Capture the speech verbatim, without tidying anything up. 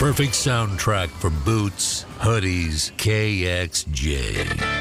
perfect soundtrack for boots, hoodies, K X J.